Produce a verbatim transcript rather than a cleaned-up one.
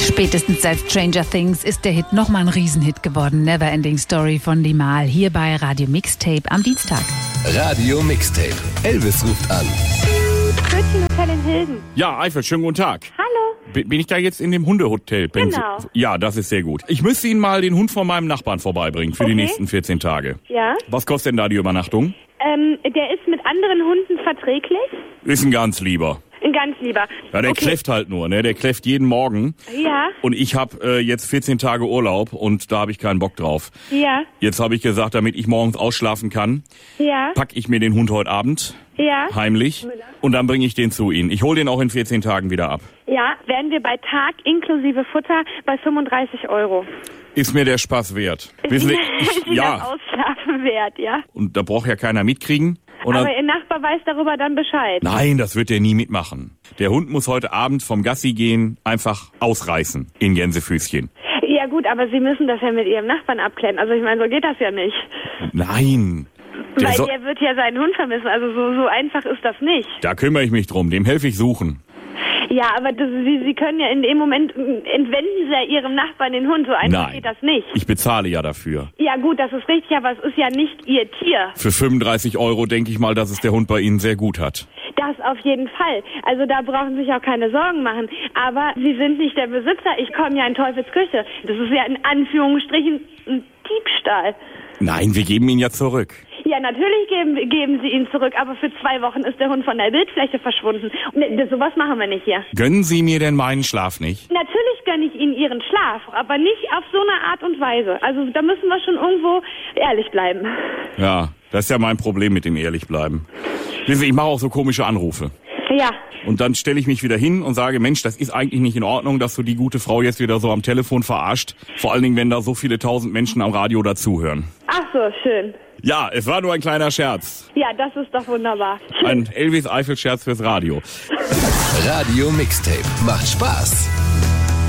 Spätestens seit Stranger Things ist der Hit nochmal ein Riesenhit geworden. Neverending Story von Limahl, hier bei Radio Mixtape am Dienstag. Radio Mixtape. Elvis ruft an. Hotel in Hilden. Ja, Eifel, schönen guten Tag. Hallo. B- bin ich da jetzt in dem Hundehotel? Genau. Ja, das ist sehr gut. Ich müsste Ihnen mal den Hund von meinem Nachbarn vorbeibringen für Okay. die nächsten vierzehn Tage. Ja. Was kostet denn da die Übernachtung? Ähm, der ist mit anderen Hunden verträglich? Ist ein ganz lieber. Ein ganz lieber. Ja, der Okay. kläfft halt nur, ne? Der kläfft jeden Morgen. Ja, Und ich habe äh, jetzt vierzehn Tage Urlaub und da habe ich keinen Bock drauf. ja, Jetzt habe ich gesagt, damit ich morgens ausschlafen kann, ja, pack ich mir den Hund heute Abend ja. heimlich und dann bringe ich den zu Ihnen. Ich hole den auch in vierzehn Tagen wieder ab. Ja, wären wir bei Tag inklusive Futter bei fünfunddreißig Euro. Ist mir der Spaß wert. Wissen Sie, ich, Ist Ihnen ja, das Ausschlafen wert, ja. und da braucht ja keiner mitkriegen. Und dann, Aber Ihr Nachbar weiß darüber dann Bescheid. nein, das wird der nie mitmachen. Der Hund muss heute Abend vom Gassi gehen einfach ausreißen in Gänsefüßchen. Ja gut, aber Sie müssen das ja mit Ihrem Nachbarn abklären. Also ich meine, so geht das ja nicht. Nein, der Weil so, der wird ja seinen Hund vermissen. Also so, so einfach ist das nicht. da kümmere ich mich drum, dem helfe ich suchen. Ja, aber das, Sie, Sie können ja in dem Moment, äh, entwenden Sie ja Ihrem Nachbarn den Hund. So einfach Nein, geht das nicht. ich bezahle ja dafür. Ja gut, das ist richtig, aber es ist ja nicht Ihr Tier. Für fünfunddreißig Euro denke ich mal, dass es der Hund bei Ihnen sehr gut hat. Das auf jeden Fall. Also da brauchen Sie sich auch keine Sorgen machen. Aber Sie sind nicht der Besitzer. Ich komme ja in Teufels Küche. Das ist ja in Anführungsstrichen ein Diebstahl. Nein, wir geben ihn ja zurück. Ja, natürlich geben, geben Sie ihn zurück, aber für zwei Wochen ist der Hund von der Bildfläche verschwunden. Und das, sowas machen wir nicht hier. Gönnen Sie mir denn meinen Schlaf nicht? Natürlich gönne ich Ihnen Ihren Schlaf, aber nicht auf so eine Art und Weise. Also da müssen wir schon irgendwo ehrlich bleiben. Ja, das ist ja mein Problem mit dem ehrlich bleiben. Wissen Sie, ich mache auch so komische Anrufe. Ja, Und dann stelle ich mich wieder hin und sage, Mensch, das ist eigentlich nicht in Ordnung, dass du die gute Frau jetzt wieder so am Telefon verarscht. Vor allen Dingen, wenn da so viele tausend Menschen am Radio dazuhören. ach so, schön. Ja, es war nur ein kleiner Scherz. Ja, das ist doch wunderbar. Ein Elvis-Eifel-Scherz fürs Radio. Radio Mixtape. Macht Spaß.